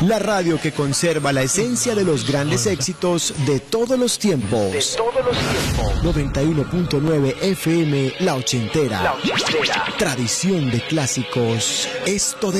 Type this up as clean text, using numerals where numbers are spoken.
La radio que conserva la esencia de los grandes éxitos de todos los tiempos. 91.9 FM, La Ochentera. Tradición de clásicos. Esto de